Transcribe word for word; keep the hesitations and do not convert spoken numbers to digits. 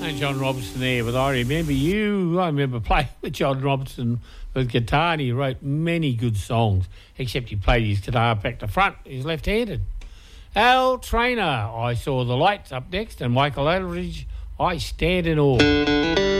John Robertson there, but I remember you. I remember playing with John Robertson with guitar, and he wrote many good songs, except he played his guitar back to front. He's left-handed. Al Trainer, I Saw the Lights up next, and Michael Eldridge, I Stand in Awe.